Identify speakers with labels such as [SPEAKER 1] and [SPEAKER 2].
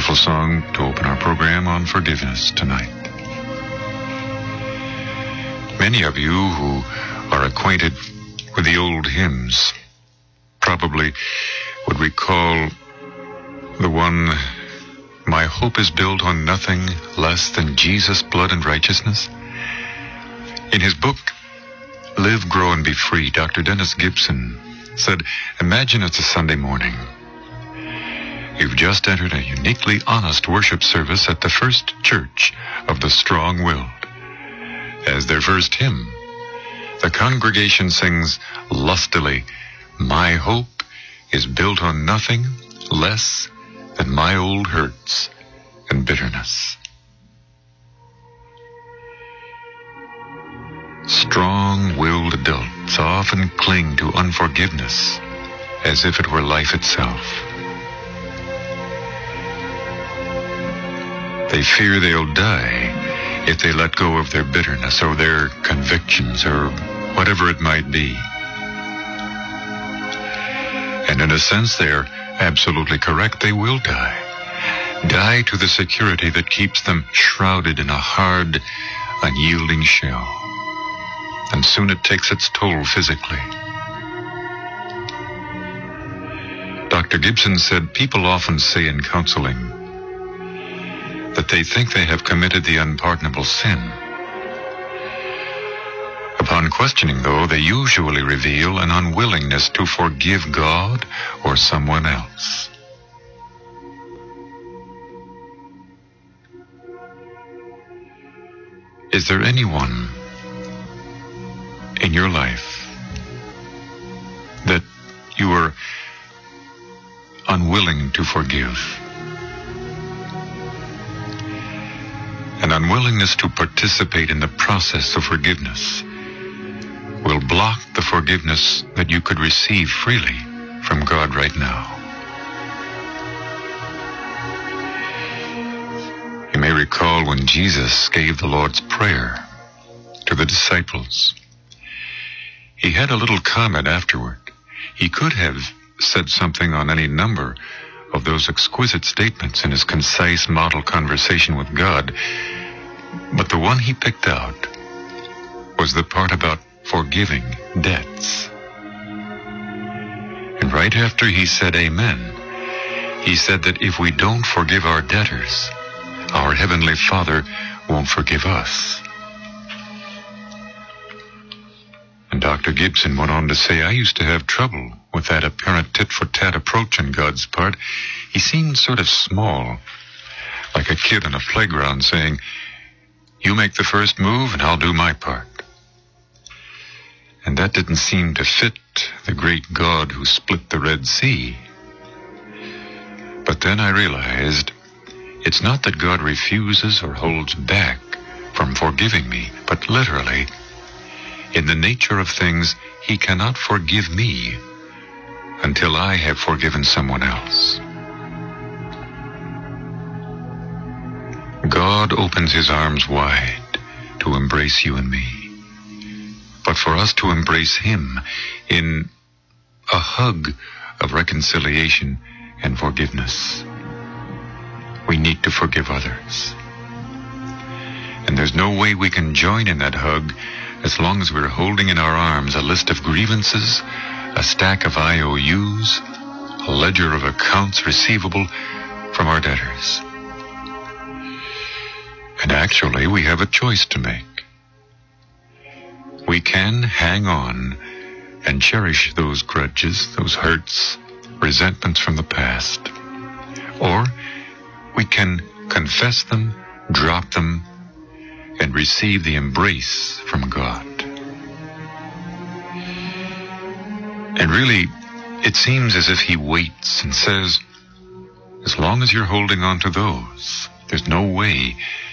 [SPEAKER 1] beautiful song to open our program on forgiveness tonight. Many of you who are acquainted with the old hymns probably would recall the one, "My hope is built on nothing less than Jesus' blood and righteousness." In his book, Live, Grow, and Be Free, Dr. Dennis Gibson said, imagine it's a Sunday morning. You've just entered a uniquely honest worship service at the First Church of the Strong-Willed. As their first hymn, the congregation sings lustily, "My hope is built on nothing less than my old hurts and bitterness." Strong-willed adults often cling to unforgiveness as if it were life itself. They fear they'll die if they let go of their bitterness or their convictions or whatever it might be. And in a sense, they're absolutely correct. They will die. Die to the security that keeps them shrouded in a hard, unyielding shell. And soon it takes its toll physically. Dr. Gibson said people often say in counseling that they think they have committed the unpardonable sin. Upon questioning, though, they usually reveal an unwillingness to forgive God or someone else. Is there anyone in your life that you are unwilling to forgive? An unwillingness to participate in the process of forgiveness will block the forgiveness that you could receive freely from God right now. You may recall when Jesus gave the Lord's Prayer to the disciples. He had a little comment afterward. He could have said something on any number of those exquisite statements in his concise model conversation with God, but the one he picked out was the part about forgiving debts. And right after he said amen, he said that if we don't forgive our debtors, our Heavenly Father won't forgive us. And Dr. Gibson went on to say, I used to have trouble with that apparent tit-for-tat approach on God's part. He seemed sort of small, like a kid on a playground saying, you make the first move and I'll do my part. And that didn't seem to fit the great God who split the Red Sea. But then I realized it's not that God refuses or holds back from forgiving me, but literally, in the nature of things, he cannot forgive me until I have forgiven someone else. God opens his arms wide to embrace you and me. But for us to embrace him in a hug of reconciliation and forgiveness, we need to forgive others. And there's no way we can join in that hug as long as we're holding in our arms a list of grievances, a stack of IOUs, a ledger of accounts receivable from our debtors. And actually, we have a choice to make. We can hang on and cherish those grudges, those hurts, resentments from the past. Or we can confess them, drop them, and receive the embrace from God. And really, it seems as if he waits and says, as long as you're holding on to those, there's no way